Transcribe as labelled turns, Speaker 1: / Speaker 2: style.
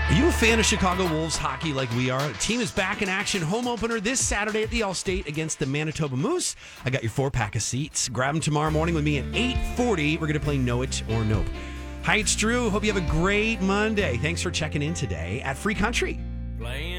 Speaker 1: Are you a fan of Chicago Wolves hockey like we are? The team is back in action. Home opener this Saturday at the Allstate against the Manitoba Moose. I got your 4-pack of seats. Grab them tomorrow morning with me at 8:40. We're going to play Know It or Nope. Hi, it's Drew. Hope you have a great Monday. Thanks for checking in today at Free Country.